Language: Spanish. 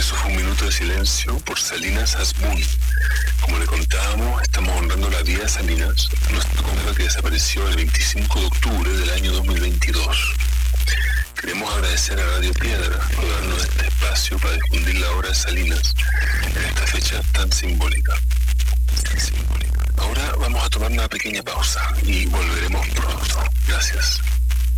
Eso fue un minuto de silencio por Salinas Asbun. Como le contábamos, estamos honrando la vida de Salinas, nuestro colega que desapareció el 25 de octubre del año 2022. Queremos agradecer a Radio Piedra por darnos este espacio para difundir la obra de Salinas en esta fecha tan simbólica. Ahora vamos a tomar una pequeña pausa y volveremos pronto. Gracias.